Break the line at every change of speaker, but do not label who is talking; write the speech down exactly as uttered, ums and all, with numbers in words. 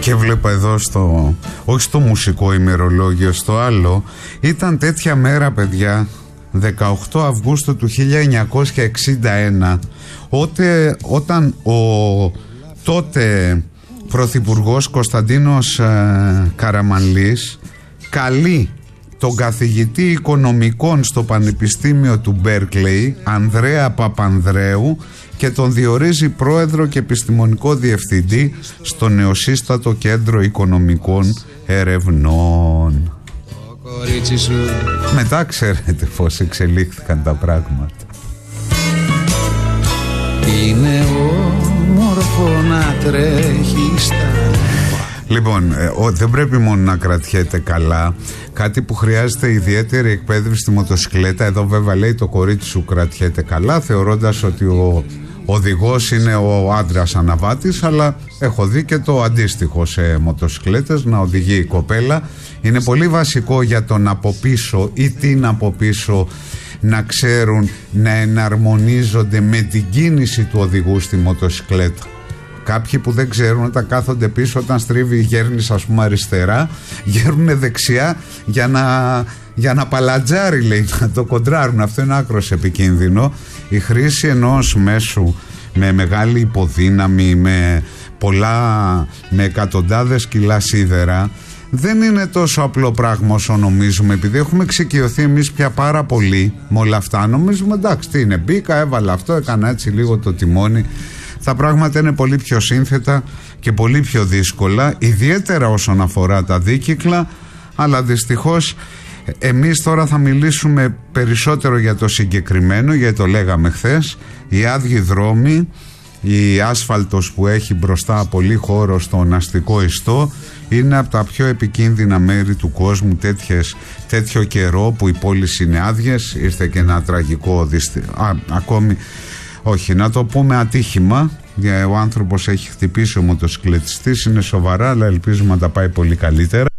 Και βλέπω εδώ στο, όχι στο μουσικό ημερολόγιο, στο άλλο, ήταν τέτοια μέρα, παιδιά, δεκαοκτώ Αυγούστου του χίλια εννιακόσια εξήντα ένα, ότε, όταν ο τότε πρωθυπουργός Κωνσταντίνος ε, Καραμανλής καλεί τον καθηγητή οικονομικών στο Πανεπιστήμιο του Μπέρκλεϊ, Ανδρέα Παπανδρέου, και τον διορίζει πρόεδρο και επιστημονικό διευθυντή στο νεοσύστατο Κέντρο Οικονομικών Ερευνών. Μετά ξέρετε πώς εξελίχθηκαν τα πράγματα.
Είναι όμορφο να τρέχει στα...
Λοιπόν, ε, ο, δεν πρέπει μόνο να κρατιέται καλά. Κάτι που χρειάζεται ιδιαίτερη εκπαίδευση στη μοτοσυκλέτα. Εδώ βέβαια λέει το κορίτσι σου κρατιέται καλά, θεωρώντας ότι ο οδηγός είναι ο άντρας αναβάτης, αλλά έχω δει και το αντίστοιχο σε μοτοσυκλέτες, να οδηγεί η κοπέλα. Είναι πολύ βασικό για τον από πίσω ή την από πίσω να ξέρουν να εναρμονίζονται με την κίνηση του οδηγού στη μοτοσυκλέτα. Κάποιοι που δεν ξέρουν, όταν κάθονται πίσω, όταν στρίβει η γέρνης, ας πούμε, αριστερά, γέρνουν δεξιά για να, για να παλατζάρει, λέει, να το κοντράρουν. Αυτό είναι άκρος επικίνδυνο. Η χρήση ενός μέσου με μεγάλη υποδύναμη, με πολλά, με εκατοντάδες κιλά σίδερα, δεν είναι τόσο απλό πράγμα όσο νομίζουμε. Επειδή έχουμε εξοικειωθεί εμείς πια πάρα πολύ με όλα αυτά, νομίζουμε εντάξει, τι είναι, μπήκα, έβαλα αυτό, έκανα έτσι λίγο το τιμόνι. Τα πράγματα είναι πολύ πιο σύνθετα και πολύ πιο δύσκολα, ιδιαίτερα όσον αφορά τα δίκυκλα, αλλά δυστυχώς εμείς τώρα θα μιλήσουμε περισσότερο για το συγκεκριμένο, γιατί το λέγαμε χθες. Οι άδειοι δρόμοι, η άσφαλτος που έχει μπροστά πολύ χώρο στον αστικό ιστό, είναι από τα πιο επικίνδυνα μέρη του κόσμου τέτοιες, τέτοιο καιρό που οι πόλεις είναι άδειες. Ήρθε και ένα τραγικό δυστη... Α, ακόμη όχι, να το πούμε ατύχημα. Ο άνθρωπος έχει χτυπήσει, ο μοτοσυκλετιστής, είναι σοβαρά, αλλά ελπίζουμε να τα πάει πολύ καλύτερα.